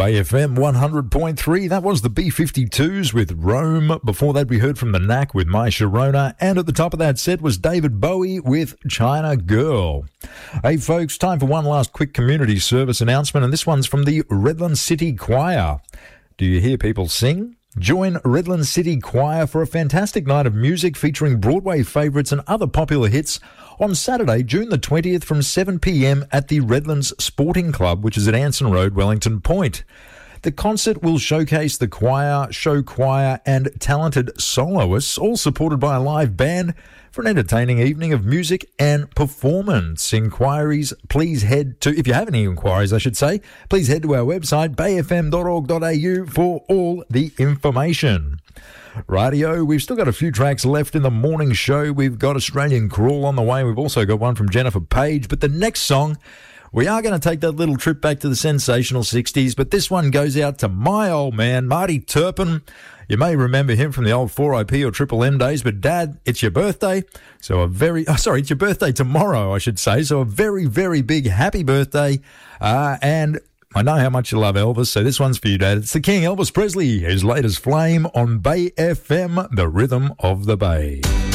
Bay FM 100.3. That was the B-52s with Rome. Before that, we heard from the Knack with My Sharona. And at the top of that set was David Bowie with China Girl. Hey, folks, time for one last quick community service announcement, and this one's from the Redland City Choir. Do you hear people sing? Join Redland City Choir for a fantastic night of music featuring Broadway favourites and other popular hits on Saturday, June the 20th from 7 p.m. at the Redlands Sporting Club, which is at Anson Road, Wellington Point. The concert will showcase the choir, show choir and talented soloists, all supported by a live band for an entertaining evening of music and performance. Inquiries, please head to, if you have any inquiries, I should say, please head to our website, bayfm.org.au for all the information. Rightio, we've still got a few tracks left in the morning show. We've got Australian Crawl on the way. We've also got one from Jennifer Page, but the next song, we are going to take that little trip back to the sensational 60s, but this one goes out to my old man, Marty Turpin. You may remember him from the old 4IP or Triple M days, but Dad, it's your birthday. It's your birthday tomorrow, I should say. So a very, very big happy birthday. And I know how much you love Elvis, so this one's for you, Dad. It's the King, Elvis Presley, his latest Flame on Bay FM, the rhythm of the Bay.